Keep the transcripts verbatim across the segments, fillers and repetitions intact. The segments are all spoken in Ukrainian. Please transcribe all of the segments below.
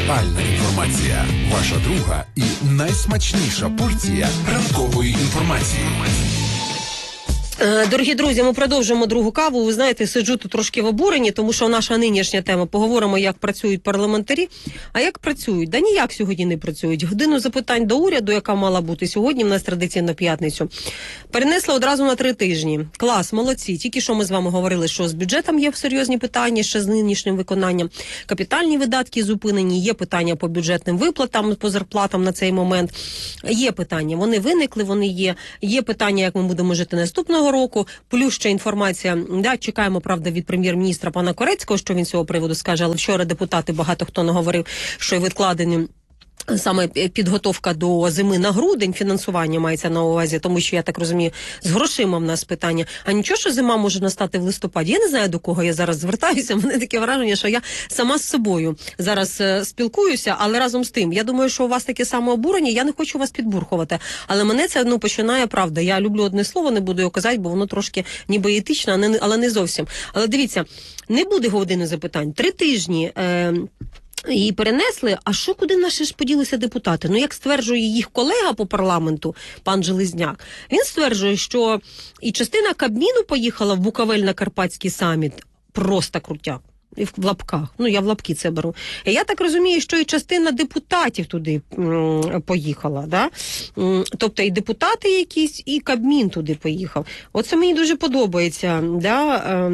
Актуальна інформація. Ваша друга і найсмачніша порція ранкової інформації. Дорогі друзі, ми продовжуємо другу каву. Ви знаєте, сиджу тут трошки в обуренні, тому що наша нинішня тема. Поговоримо, як працюють парламентарі. А як працюють? Да ніяк сьогодні не працюють. Годину запитань до уряду, яка мала бути сьогодні, в нас традиційно п'ятницю, перенесли одразу на три тижні. Клас, молодці. Тільки що ми з вами говорили, що з бюджетом є серйозні питання, ще з нинішнім виконанням. Капітальні видатки зупинені, є питання по бюджетним виплатам, по зарплатам на цей момент. Є питання, вони виникли, вони є. Є питання, як ми будемо жити наступного року, плюс ще інформація, да, чекаємо, правда, від прем'єр-міністра пана Корецького, що він з цього приводу скаже, але вчора депутати багато хто наговорив, що відкладені саме підготовка до зими на грудень, фінансування мається на увазі, тому що, я так розумію, з грошима в нас питання. А нічого, що зима може настати в листопаді? Я не знаю, до кого я зараз звертаюся. У мене таке враження, що я сама з собою зараз е, спілкуюся, але разом з тим, я думаю, що у вас таке саме обурення, я не хочу вас підбурхувати. Але мене це, ну, починає, правда. Я люблю одне слово, не буду його казати, бо воно трошки ніби етичне, але не зовсім. Але дивіться, не буде години запитань. Три тижні... Е, Її перенесли, а що, куди наші ж поділися депутати? Ну, як стверджує їх колега по парламенту, пан Железняк, він стверджує, що і частина Кабміну поїхала в Буковель на Карпатський саміт, просто крутяк, і в лапках, ну, я в лапки це беру. І я так розумію, що і частина депутатів туди м, поїхала, да? М, тобто і депутати якісь, і Кабмін туди поїхав. Оце мені дуже подобається, да? Е,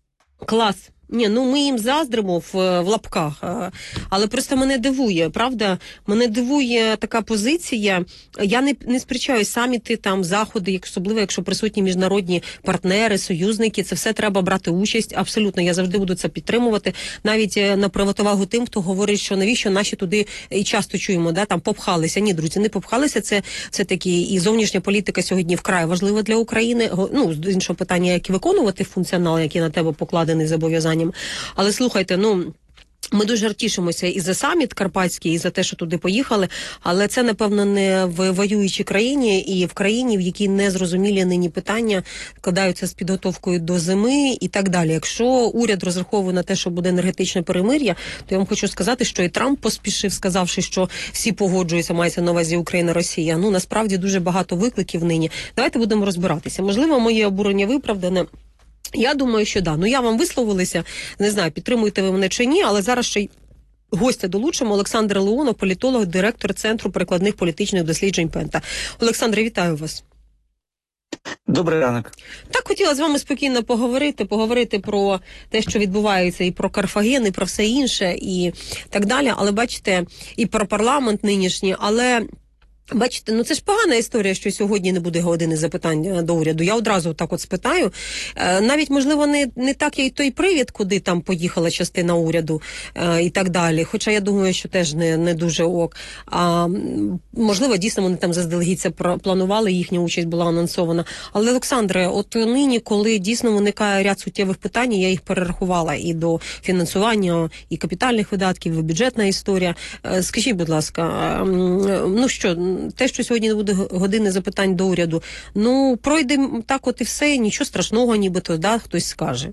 клас. Ні, ну ми їм заздримо в, в лапках, але просто мене дивує, правда? Мене дивує така позиція. Я не, не сперечаю саміти, там, заходи, особливо, якщо присутні міжнародні партнери, союзники, це все треба брати участь. Абсолютно, я завжди буду це підтримувати. Навіть на противагу тим, хто говорить, що навіщо наші туди, і часто чуємо, да, там попхалися. Ні, друзі, не попхалися, це все-таки і зовнішня політика сьогодні вкрай важлива для України. Ну, з іншого питання, як виконувати функціонал, який на тебе покладений зобов'язання. Але слухайте, ну, ми дуже тішимося і за саміт Карпатський, і за те, що туди поїхали, але це, напевно, не в воюючій країні і в країні, в якій незрозумілі нині питання складаються з підготовкою до зими і так далі. Якщо уряд розраховує на те, що буде енергетичне перемир'я, то я вам хочу сказати, що і Трамп поспішив, сказавши, що всі погоджуються, мається на увазі Україна, Росія. Ну, насправді, дуже багато викликів нині. Давайте будемо розбиратися. Можливо, моє обурення виправдане. Я думаю, що да. Ну, я вам висловилася, не знаю, підтримуєте ви мене чи ні, але зараз ще й гостя долучимо. Олександр Леонов, політолог, директор Центру прикладних політичних досліджень Пента. Олександре, вітаю вас. Добрий ранок. Так, хотіла з вами спокійно поговорити, поговорити про те, що відбувається, і про Карфаген, і про все інше, і так далі. Але бачите, і про парламент нинішній, але... Бачите, ну це ж погана історія, що сьогодні не буде години запитань до уряду. Я одразу так от спитаю. Навіть, можливо, не, не так і той привід, куди там поїхала частина уряду е, і так далі. Хоча я думаю, що теж не, не дуже ок. А можливо, дійсно вони там заздалегідь це планували, їхня участь була анонсована. Але, Олександре, от нині, коли дійсно виникає ряд суттєвих питань, я їх перерахувала і до фінансування, і капітальних видатків, і бюджетна історія. Скажіть, будь ласка, ну що, те, що сьогодні не буде години запитань до уряду, ну, пройде так от і все, нічого страшного нібито, да, хтось скаже.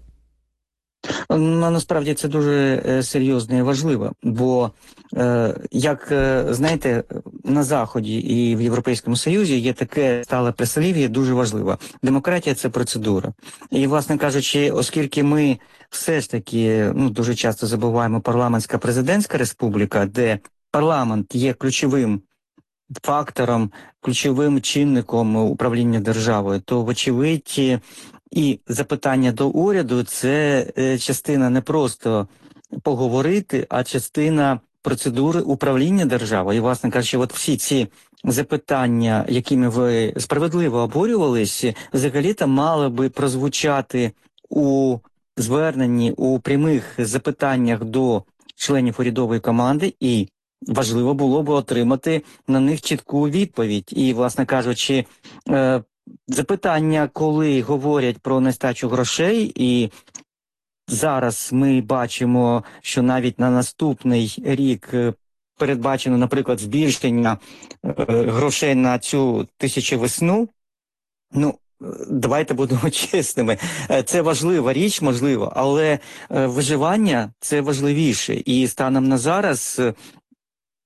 Ну, насправді це дуже е, серйозно і важливо, бо, е, як, е, знаєте, на Заході і в Європейському Союзі є таке стале прислів'я, дуже важливе. Демократія – це процедура. І, власне кажучи, оскільки ми все ж таки, ну, дуже часто забуваємо парламентська президентська республіка, де парламент є ключовим фактором, ключовим чинником управління державою, то, вочевидь, і запитання до уряду – це частина не просто поговорити, а частина процедури управління державою. І, власне кажучи, от всі ці запитання, якими ви справедливо обурювались, взагалі-то мали би прозвучати у зверненні, у прямих запитаннях до членів урядової команди, і важливо було б отримати на них чітку відповідь. І, власне кажучи, е, запитання, коли говорять про нестачу грошей, і зараз ми бачимо, що навіть на наступний рік передбачено, наприклад, збільшення е, грошей на цю тисячовесну, ну, давайте будемо чесними. Це важлива річ, можливо, але виживання – це важливіше. І станом на зараз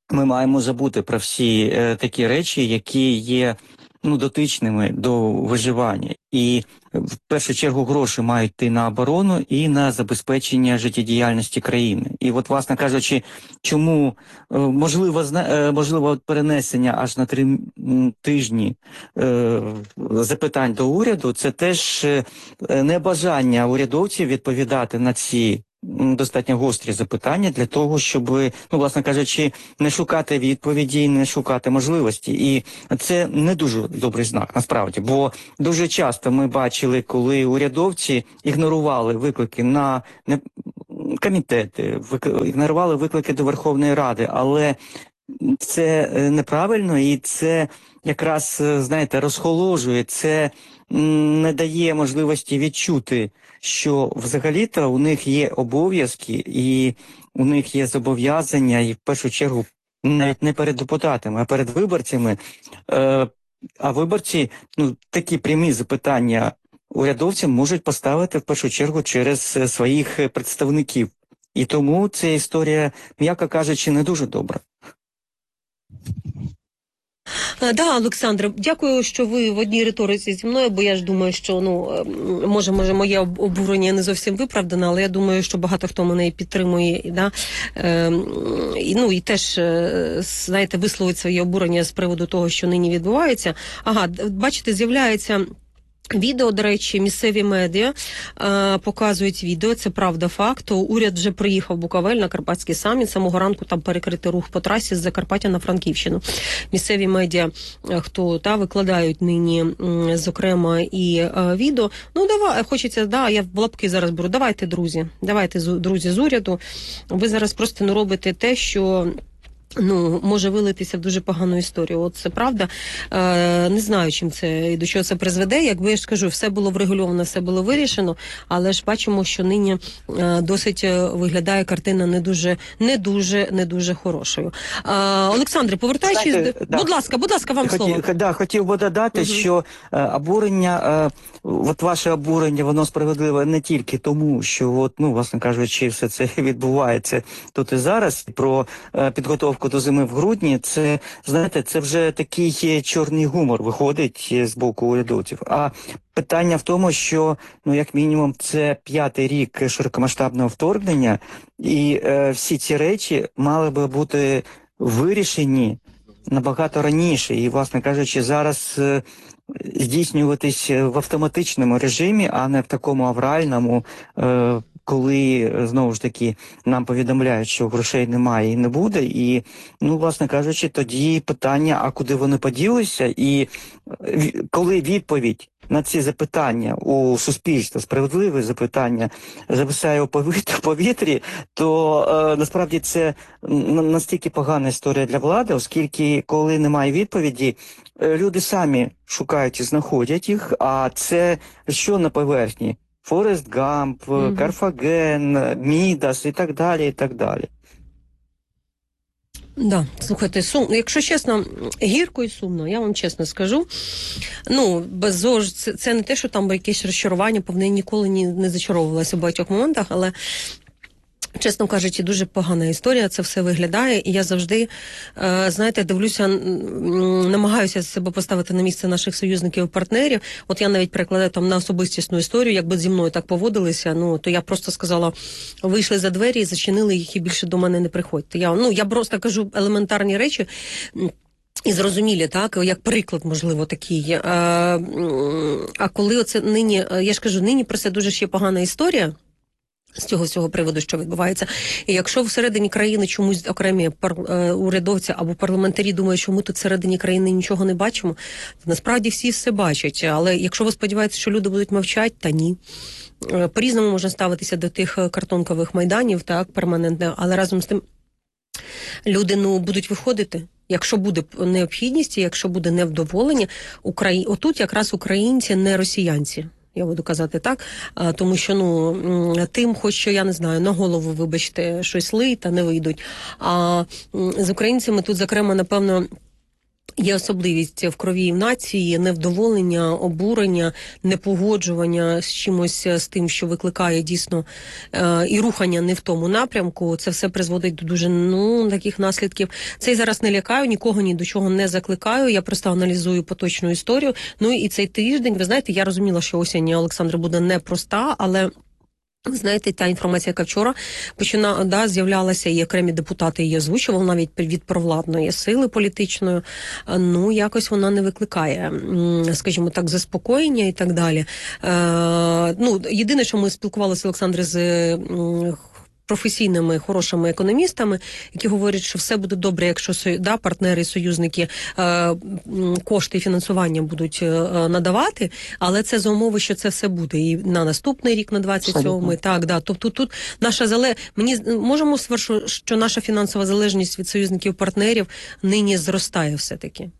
ми маємо забути про всі е, такі речі, які є ну, дотичними до виживання. І в першу чергу гроші мають йти на оборону і на забезпечення життєдіяльності країни. І от, власне кажучи, чому е, можливо, е, можливо перенесення аж на три тижні е, запитань до уряду, це теж е, небажання урядовців відповідати на ці достатньо гострі запитання для того, щоб, ну, власне кажучи, не шукати відповіді, не шукати можливості. І це не дуже добрий знак, насправді, бо дуже часто ми бачили, коли урядовці ігнорували виклики на комітети, ігнорували виклики до Верховної Ради, але це неправильно і це якраз, знаєте, розхоложує, це не дає можливості відчути, що взагалі-то у них є обов'язки і у них є зобов'язання, і в першу чергу навіть не перед депутатами, а перед виборцями. Е, а виборці, ну, такі прямі запитання урядовцям можуть поставити в першу чергу через своїх представників. І тому ця історія, м'яко кажучи, не дуже добра. Да, Олександре, дякую, що ви в одній риториці зі мною, бо я ж думаю, що, ну, може, може, моє обурення не зовсім виправдане, але я думаю, що багато хто мене підтримує, да, е, і, ну, і теж, знаєте, висловить своє обурення з приводу того, що нині відбувається. Ага, бачите, з'являється відео, до речі, місцеві медіа е, показують відео, це правда факт. Уряд вже приїхав в Буковель на Карпатський саміт, самого ранку там перекрити рух по трасі з Закарпаття на Франківщину. Місцеві медіа, хто та викладають нині, м, зокрема, і е, відео. Ну, давай, хочеться, да, я в лапки зараз беру. Давайте, друзі, давайте, друзі з уряду. Ви зараз просто не робите те, що... Ну, може вилитися в дуже погану історію. От це правда. Е, не знаю, чим це і до чого це призведе. Якби я ж кажу, все було врегульовано, все було вирішено, але ж бачимо, що нині е, досить виглядає картина не дуже, не дуже, не дуже хорошою. Е, Олександре, повертаючись, Знаєте, будь да. ласка, будь ласка, вам Хотів, слово. да, хотів би додати, угу. що е, обурення, е, от ваше обурення, воно справедливе не тільки тому, що, от, ну, власне кажучи, все це відбувається тут і зараз, про е, підготовку до зими в грудні, це, знаєте, це вже такий чорний гумор виходить з боку урядовців. А питання в тому, що, ну, як мінімум, це п'ятий рік широкомасштабного вторгнення, і е, всі ці речі мали би бути вирішені набагато раніше. І, власне кажучи, зараз е, здійснюватись в автоматичному режимі, а не в такому авральному, е, коли, знову ж таки, нам повідомляють, що грошей немає і не буде, і, ну, власне кажучи, тоді питання, а куди вони поділися, і коли відповідь на ці запитання у суспільства, справедливе запитання, зависає у повітрі, то е, насправді це настільки погана історія для влади, оскільки, коли немає відповіді, люди самі шукають і знаходять їх, а це що на поверхні? Форест Гамп, mm-hmm. Карфаген, Мідас і так далі, і так далі. Да, слухайте, сум, якщо чесно, гірко і сумно, я вам чесно скажу. Ну, без ЗОЖ, це, це не те, що там якесь розчарування, повне ніколи ні, не зачаровувалося в багатьох моментах, але, чесно кажучи, дуже погана історія, це все виглядає, і я завжди, е, знаєте, дивлюся, намагаюся себе поставити на місце наших союзників і партнерів. От я навіть перекладаю там на особистісну історію, якби зі мною так поводилися, ну, то я просто сказала, вийшли за двері, зачинили їх і більше до мене не приходьте. Я, ну, я просто кажу елементарні речі, і зрозумілі, так, як приклад, можливо, такий. А, а коли оце нині, я ж кажу, нині про це дуже ще погана історія, з цього всього приводу, що відбувається. І якщо всередині країни чомусь окремі пар, е, урядовці або парламентарі думають, що ми тут всередині країни нічого не бачимо, то насправді всі все бачать. Але якщо ви сподіваєтеся, що люди будуть мовчати, та ні. Е, по-різному можна ставитися до тих картонкових майданів, так, перманентно, але разом з тим люди, ну, будуть виходити. Якщо буде необхідність, і якщо буде невдоволення, Украї... отут якраз українці, не росіянці. Я буду казати так, тому що, ну, тим, хоч що, я не знаю, на голову, вибачте, щось лий, та не вийдуть. А з українцями тут, зокрема, напевно, Є особливість в крові і в нації невдоволення, обурення, непогоджування з чимось, з тим, що викликає дійсно е, і рухання не в тому напрямку. Це все призводить до дуже ну таких наслідків. Це я зараз не лякаю, нікого ні до чого не закликаю. Я просто аналізую поточну історію. Ну і цей тиждень, ви знаєте, я розуміла, що осінь Олександра буде непроста, але знаєте, та інформація, яка вчора почина, да, з'являлася, і окремі депутати її озвучували навіть від провладної сили політичної, ну, якось вона не викликає, скажімо так, заспокоєння і так далі. Е, ну, єдине, що ми спілкувалися, Олександре, з професійними, хорошими економістами, які говорять, що все буде добре, якщо да, партнери і союзники е, кошти і фінансування будуть е, надавати, але це за умови, що це все буде і на наступний рік, на двадцять сьомий. Так, да. Тобто тут наша зале... Мені можемо стверджувати, що наша фінансова залежність від союзників-партнерів нині зростає все-таки.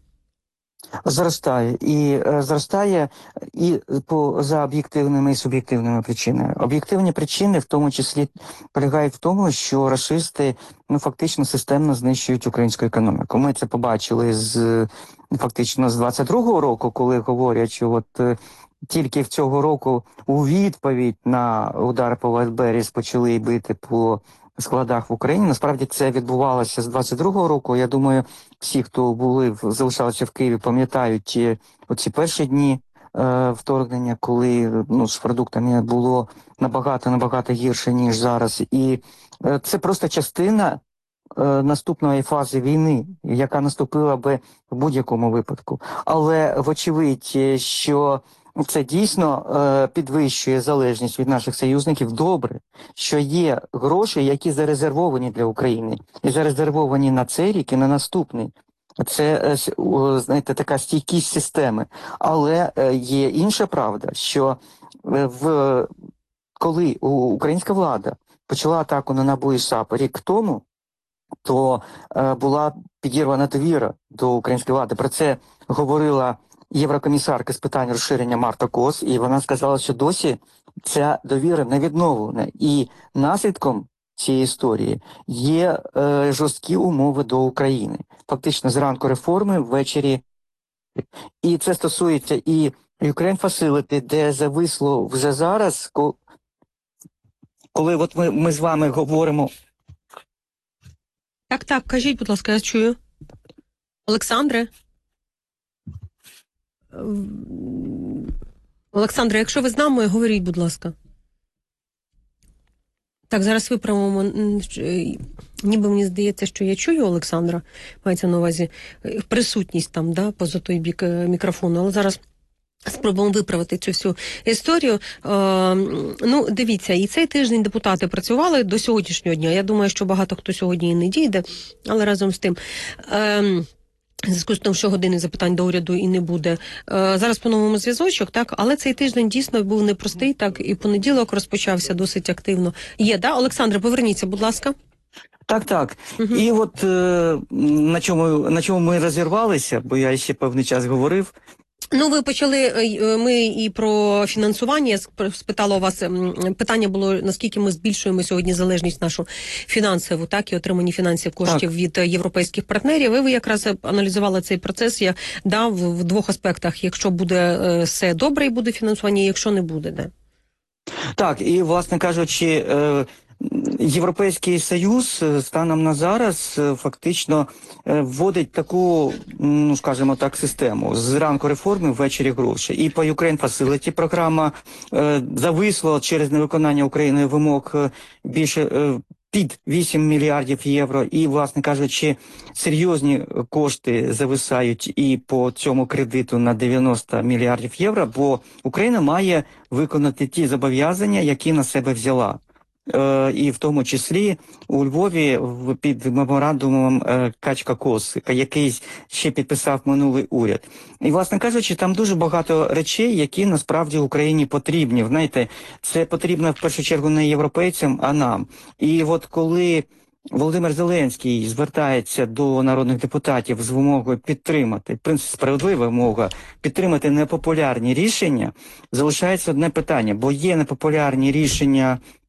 Зростає. І е, зростає і по, за об'єктивними і суб'єктивними причинами. Об'єктивні причини в тому числі полягають в тому, що рашисти ну, фактично системно знищують українську економіку. Ми це побачили з фактично з двадцять другого року, коли говорять, що от е, тільки в цього року у відповідь на удар по Вестберіс почали бити по складах в Україні. Насправді це відбувалося з двадцять другого року. Я думаю, всі, хто були, залишалися в Києві, пам'ятають оці перші дні е, вторгнення, коли ну, з продуктами було набагато-набагато гірше, ніж зараз. І е, це просто частина е, наступної фази війни, яка наступила би в будь-якому випадку. Але вочевидь, що це дійсно е, підвищує залежність від наших союзників. Добре, що є гроші, які зарезервовані для України. І зарезервовані на цей рік і на наступний. Це, е, знаєте, така стійкість системи. Але е, є інша правда, що е, в, коли українська влада почала атаку на НАБУ і САП рік тому, то е, була підірвана довіра до української влади. Про це говорила єврокомісарка з питань розширення Марта Кос, і вона сказала, що досі ця довіра не відновлена. І наслідком цієї історії є е, жорсткі умови до України. Фактично зранку реформи, ввечері. І це стосується і Ukraine Facility, де зависло вже зараз, коли от ми, ми з вами говоримо. Так, так, кажіть, будь ласка, я чую. Олександре? Олександре, якщо ви з нами, говоріть, будь ласка. Так, зараз виправимо. Ніби мені здається, що я чую Олександра, мається на увазі присутність там, да, поза той бік мікрофону, але зараз спробуємо виправити цю всю історію. Е, ну, дивіться, і цей тиждень депутати працювали до сьогоднішнього дня. Я думаю, що багато хто сьогодні і не дійде, але разом з тим... Е, В зв'язку з тим, що години запитань до уряду і не буде. Е, зараз по-новому зв'язочок, так? Але цей тиждень дійсно був непростий, так? І понеділок розпочався досить активно. Є, да? Олександре, поверніться, будь ласка. Так, так. Угу. І от е, на чому, на чому ми розірвалися, бо я ще певний час говорив. Ну, ви почали, ми і про фінансування, я спитала у вас, питання було, наскільки ми збільшуємо сьогодні залежність нашу фінансову, так, і отримані фінансів коштів так. від європейських партнерів. І ви якраз аналізували цей процес, я дав в двох аспектах, якщо буде все добре і буде фінансування, якщо не буде, де. Так, і, власне кажучи, Європейський Союз станом на зараз фактично вводить таку, ну скажімо так, систему. Зранку реформи, ввечері гроші. І по Ukraine Facility програма е, зависла через невиконання Україною вимог більше е, під вісім мільярдів євро. І, власне кажучи, серйозні кошти зависають і по цьому кредиту на дев'яносто мільярдів євро, бо Україна має виконати ті зобов'язання, які на себе взяла. Е, і в тому числі у Львові під меморандумом е, Качка-Кос, який ще підписав минулий уряд. І, власне кажучи, там дуже багато речей, які насправді Україні потрібні. Знаєте, це потрібно в першу чергу не європейцям, а нам. І от коли Володимир Зеленський звертається до народних депутатів з вимогою підтримати, в принципі, справедлива вимога, підтримати непопулярні рішення, залишається одне питання, бо є непопулярні рішення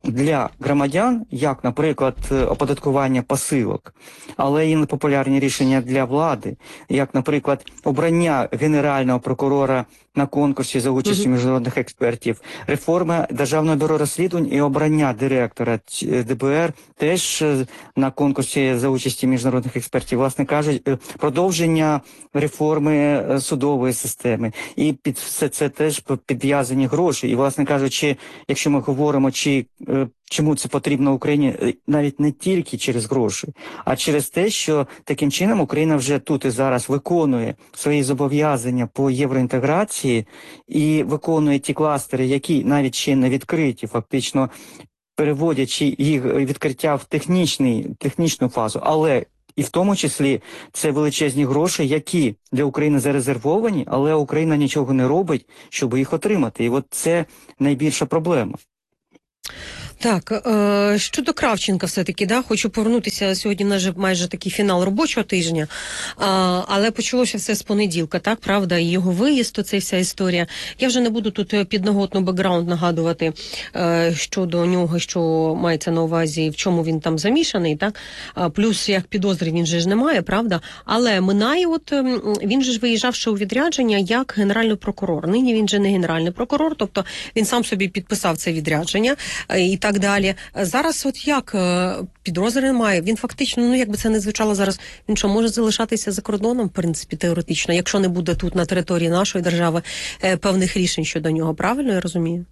для громадян, як, наприклад, оподаткування посилок, але і непопулярні рішення для влади, як, наприклад, обрання генерального прокурора на конкурсі за участю міжнародних експертів, реформа Державного бюро розслідувань і обрання директора Д Б Р теж на конкурсі за участі міжнародних експертів, власне кажуть, продовження реформи судової системи. І під все це теж підв'язані гроші. І, власне кажучи, якщо ми говоримо, чи чому це потрібно Україні, навіть не тільки через гроші, а через те, що таким чином Україна вже тут і зараз виконує свої зобов'язання по євроінтеграції і виконує ті кластери, які навіть ще не відкриті, фактично переводячи їх відкриття в технічний, технічну фазу, але і в тому числі це величезні гроші, які для України зарезервовані, але Україна нічого не робить, щоб їх отримати. І от це найбільша проблема. Так, е, щодо Кравченка все-таки, да, хочу повернутися, сьогодні в нас же майже такий фінал робочого тижня, а, але почалося все з понеділка, так, правда, і його виїзд, оце вся історія. Я вже не буду тут підноготно бекграунд нагадувати е, щодо нього, що мається на увазі, в чому він там замішаний, так, а, плюс як підозри він же ж немає, правда, але минає, от він же ж виїжджав ще у відрядження як генеральний прокурор. Нині він же не генеральний прокурор, тобто він сам собі підписав це відрядження і так далі. Зараз от як підозри немає, він фактично, ну як би це не звучало зараз, він що, може залишатися за кордоном, в принципі, теоретично, якщо не буде тут на території нашої держави певних рішень щодо нього, правильно я розумію?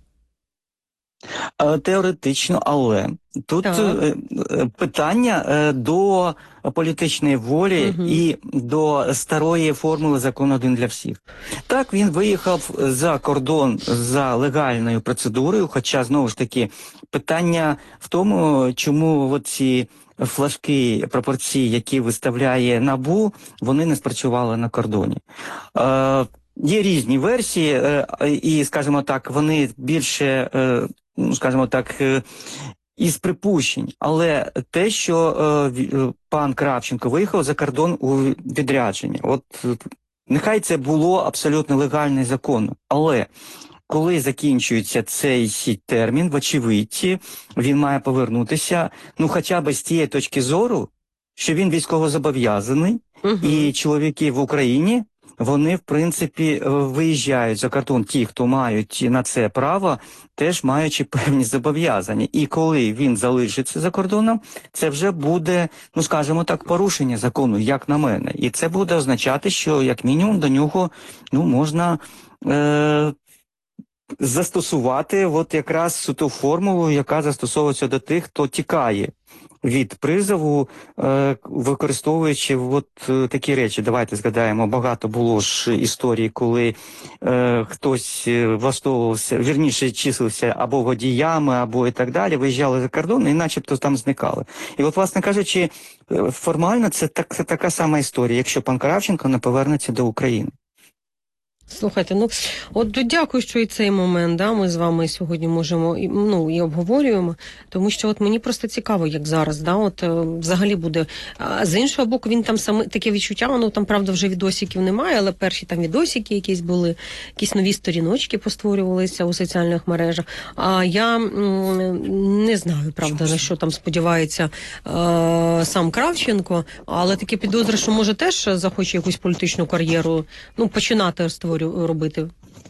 Теоретично, але тут так. питання до політичної волі угу. і до старої формули «закон один для всіх». Так, він виїхав за кордон за легальною процедурою, хоча, знову ж таки, питання в тому, чому ці флажки пропорції, які виставляє НАБУ, вони не спрацювали на кордоні. Е, є різні версії, е, і, скажімо так, вони більше... Е, скажімо так, із припущень. Але те, що е, пан Кравченко виїхав за кордон у відрядження, от нехай це було абсолютно легально і законно, але коли закінчується цей термін, вочевидь, він має повернутися, ну хоча б з тієї точки зору, що він військовозобов'язаний, угу. і чоловіки в Україні, вони, в принципі, виїжджають за кордон, ті, хто мають на це право, теж маючи певні зобов'язання. І коли він залишиться за кордоном, це вже буде, ну скажімо так, порушення закону, як на мене. І це буде означати, що, як мінімум, до нього, ну, можна е- застосувати от якраз ту формулу, яка застосовується до тих, хто тікає від призову, е, використовуючи от е, такі речі. Давайте згадаємо, багато було ж історій, коли е, хтось влаштовувався, вірніше числився або водіями, або і так далі, виїжджали за кордон і начебто там зникали. І от, власне кажучи, формально це, так, це така сама історія, якщо пан Кравченко не повернеться до України. Слухайте, ну от дякую, що і цей момент, да, ми з вами сьогодні можемо і, ну, і обговорюємо, тому що от мені просто цікаво, як зараз, да, от взагалі буде. А з іншого боку, він там саме таке відчуття, ну там правда вже відосиків немає, але перші там відосики якісь були, якісь нові сторіночки постворювалися у соціальних мережах. А я м, не знаю, правда, на що там сподівається е, сам Кравченко, але таке підозри, що може теж захоче якусь політичну кар'єру, ну, починати створювати. робити.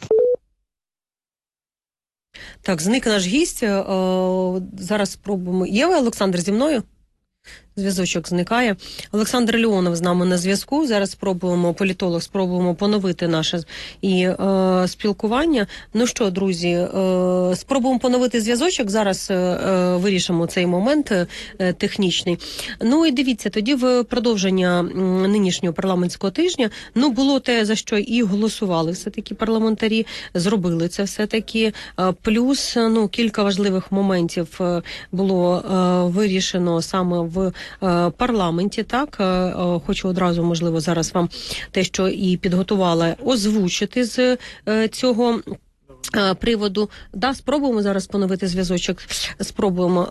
Так, зник наш гість. О, зараз спробуємо. Є ви, Олександр, зі мною? Зв'язочок зникає. Олександр Леонов з нами на зв'язку. Зараз спробуємо, політолог, спробуємо поновити наше і е, спілкування. Ну що, друзі, е, спробуємо поновити зв'язочок. Зараз е, вирішимо цей момент е, технічний. Ну і дивіться, тоді в продовження нинішнього парламентського тижня, ну було те, за що і голосували все-таки парламентарі, зробили це все-таки. Е, плюс, ну, кілька важливих моментів е, було е, вирішено саме в парламенті, так, хочу одразу, можливо, зараз вам те, що і підготувала, озвучити з цього приводу, да, спробуємо зараз поновити зв'язочок, спробуємо.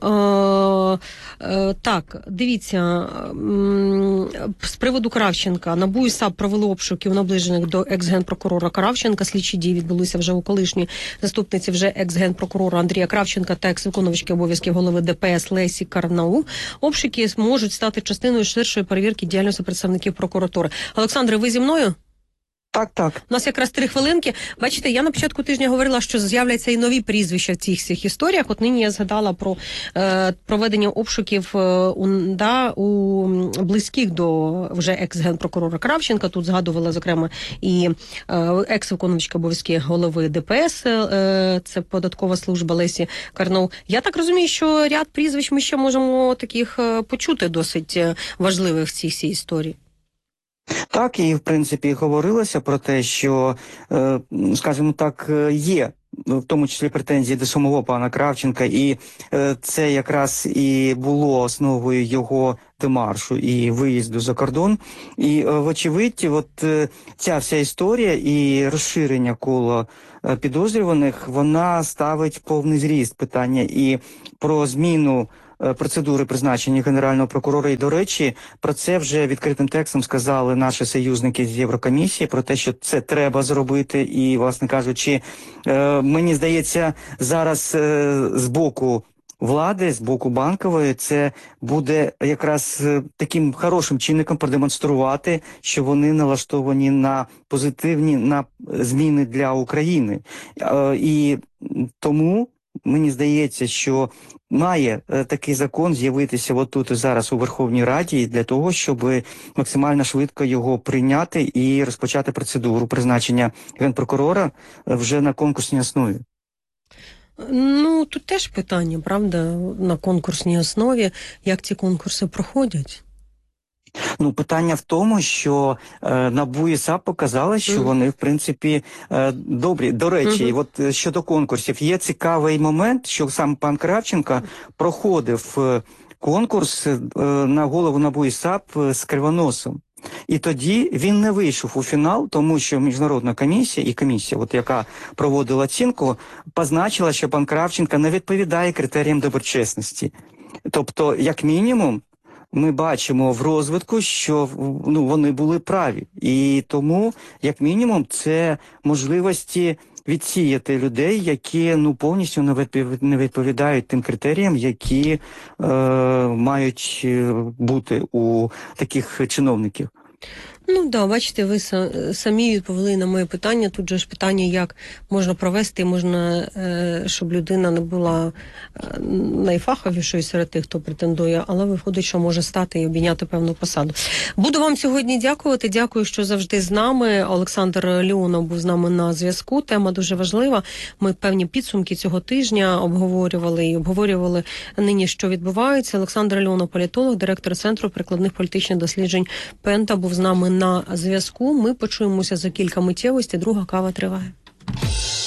Е, е, так, дивіться, з приводу Кравченка. НАБУ і САП провели обшуки у наближених до екс-генпрокурора Кравченка. Слідчі дії відбулися вже у колишній заступниці вже екс-генпрокурора Андрія Кравченка та екс-виконувачки обов'язків голови ДПС Лесі Карнау. Обшуки можуть стати частиною ширшої перевірки діяльності представників прокуратури. Олександре, ви зі мною? Так, так. У нас якраз три хвилинки. Бачите, я на початку тижня говорила, що з'являться і нові прізвища в цих всіх історіях. От нині я згадала про е, проведення обшуків е, у, да, у близьких до вже екс-генпрокурора Кравченка. Тут згадувала, зокрема, і е, екс-виконувачка обов'язки голови ДПС, е, це податкова служба Лесі Карнау. Я так розумію, що ряд прізвищ ми ще можемо таких е, почути досить важливих в цій всій історії. Так, і в принципі говорилося про те, що, скажімо так, є в тому числі претензії до самого пана Кравченка, і це якраз і було основою його демаршу і виїзду за кордон. І, вочевидь, от ця вся історія і розширення кола підозрюваних, вона ставить повний зріст питання і про зміну процедури призначення генерального прокурора. І, до речі, про це вже відкритим текстом сказали наші союзники з Єврокомісії, про те, що це треба зробити. І, власне кажучи, мені здається, зараз з боку влади, з боку Банкової, це буде якраз таким хорошим чинником продемонструвати, що вони налаштовані на позитивні на зміни для України. І тому мені здається, що має е, такий закон з'явитися отут і зараз у Верховній Раді для того, щоб максимально швидко його прийняти і розпочати процедуру призначення генпрокурора вже на конкурсній основі. Ну, тут теж питання, правда, на конкурсній основі, як ці конкурси проходять? Ну, питання в тому, що е, НАБУ і САП показали, що mm. вони, в принципі, е, добрі. До речі, mm-hmm. от щодо конкурсів, є цікавий момент, що сам пан Кравченко проходив е, конкурс е, на голову НАБУ і САП е, з Кривоносом. І тоді він не вийшов у фінал, тому що міжнародна комісія і комісія, от яка проводила оцінку, позначила, що пан Кравченко не відповідає критеріям доброчесності. Тобто, як мінімум, ми бачимо в розвитку, що ну, вони були праві. І тому, як мінімум, це можливості відсіяти людей, які ну, повністю не відповідають тим критеріям, які е, мають бути у таких чиновників. Ну да, бачите, ви самі відповіли на моє питання. Тут же ж питання, як можна провести, можна, щоб людина не була найфаховішою серед тих, хто претендує, але виходить, що може стати і обійняти певну посаду. Буду вам сьогодні дякувати. Дякую, що завжди з нами. Олександр Леонов був з нами на зв'язку. Тема дуже важлива. Ми певні підсумки цього тижня обговорювали і обговорювали нині, що відбувається. Олександр Леонов, політолог, директор Центру прикладних політичних досліджень Пента, був з нами на зв'язку. Ми почуємося за кілька миттєвостей. Друга кава триває.